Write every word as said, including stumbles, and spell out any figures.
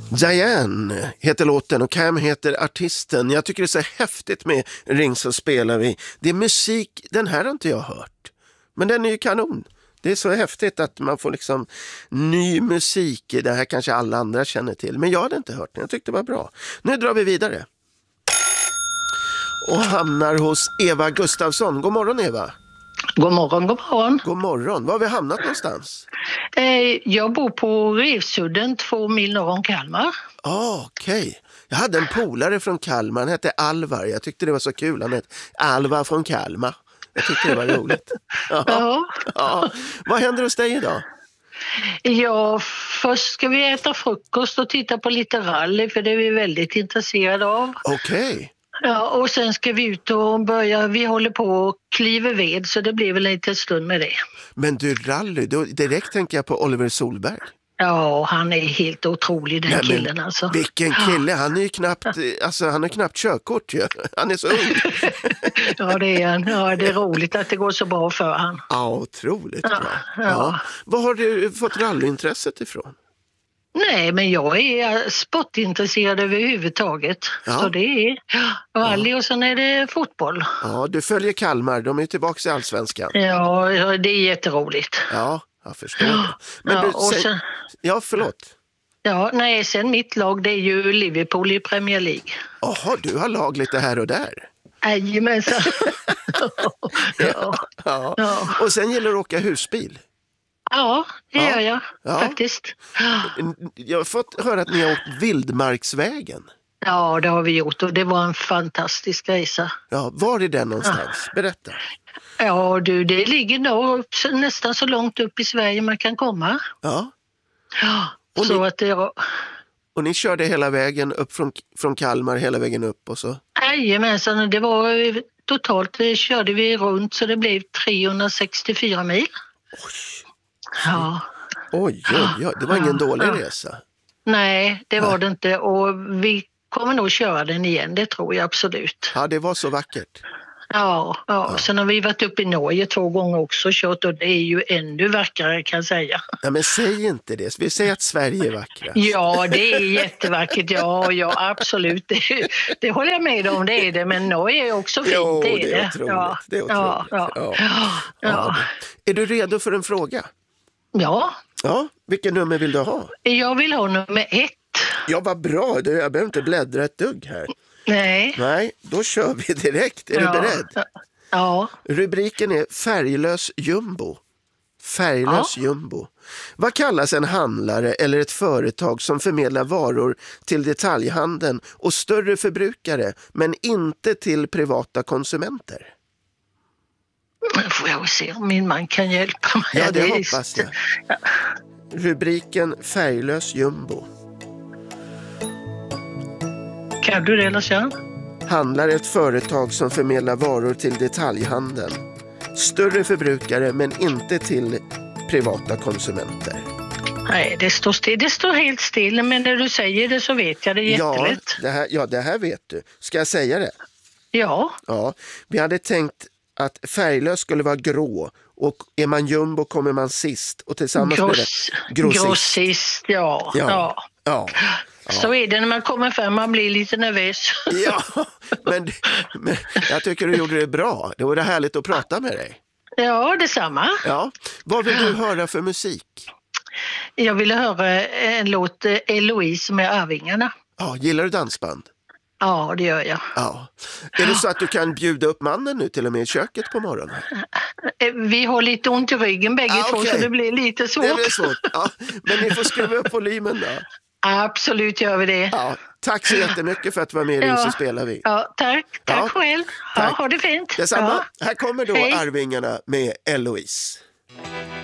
Diane heter låten och Cam heter artisten. Jag tycker det är så häftigt med Ring så spelar vi. Det är musik, den här har inte jag hört. Men den är ju kanon. Det är så häftigt att man får liksom ny musik. Det här kanske alla andra känner till. Men jag hade inte hört den, jag tyckte det var bra. Nu drar vi vidare. Och hamnar hos Eva Gustafsson. God morgon Eva. God morgon, god morgon. God morgon. Var har vi hamnat någonstans? Eh, jag bor på Revsudden, två mil norr om Kalmar. Ah, okej. Okay. Jag hade en polare från Kalmar, han hette Alvar. Jag tyckte det var så kul. Han hette Alvar från Kalmar. Jag tyckte det var roligt. Ja. Ja. Ja. Vad händer hos dig idag? Ja, först ska vi äta frukost och titta på lite rally, för det är vi väldigt intresserade av. Okej. Okay. Ja, och sen ska vi ut och börja, vi håller på och kliver ved, så det blir väl lite stund med det. Men du, rally, då direkt tänker jag på Oliver Solberg. Ja, han är helt otrolig den Nej, killen alltså. Vilken kille, han är ju knappt, alltså han har knappt körkort ju. Han är så ung. Ja, det är han. Ja, det är roligt att det går så bra för han. Ja, otroligt ja, bra. Ja. Ja. Vad har du fått rallyintresset ifrån? Nej, men jag är sportintresserad överhuvudtaget. Ja. Så det är rally och sen är det fotboll. Ja, du följer Kalmar, de är tillbaka i Allsvenskan. Ja, det är jätteroligt. Ja, jag förstår det. Men ja, du, och sen, sen, ja, förlåt. Ja, nej, sen mitt lag det är ju Liverpool i Premier League. Jaha, du har lag lite här och där. Jajamensan. ja, ja. Ja. Och sen gäller det att åka husbil. Ja, det ja. gör jag ja. faktiskt. Jag har fått höra att ni har åkt Vildmarksvägen. Ja, det har vi gjort och det var en fantastisk resa. Ja, var är den någonstans? Berätta. Ja, du, det ligger nog nästan så långt upp i Sverige man kan komma. Ja. Ja, och så ni, att det... Och ni körde hela vägen upp från, från Kalmar, hela vägen upp och så? Jajamensan, det var totalt det körde vi runt så det blev trehundrasextiofyra mil. Oj. Ja. Oj, oj, oj, det var ingen dålig resa. Nej, det var det inte och vi kommer nog köra den igen, det tror jag absolut. Ja, det var så vackert. Ja, ja. ja. Sen har vi varit uppe i Norge två gånger också och kört och det är ju ännu vackrare kan jag säga. Ja, men säg inte det. Vi säger att Sverige är vackra. Ja, det är jättevackert. Ja, ja absolut. Det, det håller jag med om, det är det. Men Norge är också fint, jo, det är det. Är otroligt. Ja. Det är otroligt. Ja, ja. Ja. Ja. Ja. Är du redo för en fråga? Ja. Ja, vilken nummer vill du ha? Jag vill ha nummer ett. Ja, vad bra. Jag behöver inte bläddra ett dugg här. Nej. Nej, då kör vi direkt. Är ja. du beredd? Ja. Rubriken är Färglös jumbo. Färglös ja. jumbo. Vad kallas en handlare eller ett företag som förmedlar varor till detaljhandeln och större förbrukare men inte till privata konsumenter? Får jag se om min man kan hjälpa mig. Ja, det, det hoppas jag. Ja. Rubriken Färglös jumbo. Kan du det, Lars-Göran? Handlar ett företag som förmedlar varor till detaljhandeln. Större förbrukare men inte till privata konsumenter. Nej, det står still. Det står helt still, men när du säger det så vet jag det jättelätt. Ja, det här, ja, det här vet du. Ska jag säga det? Ja. Ja, vi hade tänkt att färglös skulle vara grå och är man jumbo kommer man sist och tillsammans Gross, med det grossist. Grossist, ja. Ja. ja. ja. Ja. Så är det när man kommer fram, man blir lite nervös. Ja, men, men jag tycker du gjorde det bra. Det var härligt att prata med dig. Ja, detsamma. Ja. Vad vill du höra för musik? Jag ville höra en låt, Eloise med Arvingarna. Ja, gillar du dansband? Ja, det gör jag. Ja. Är det så att du kan bjuda upp mannen nu till och med i köket på morgonen? Vi har lite ont i ryggen bägge ah, två okay. så det blir lite svårt. Det blir svårt, ja. Men ni får skruva upp volymen då. Absolut gör vi det. Ja, tack så jättemycket för att du var med i ja. Så spelar vi. Ja, tack. Tack ja. själv. Ja, ha det fint. Detsamma. Ja. Här kommer då Hej. Arvingarna med Eloise.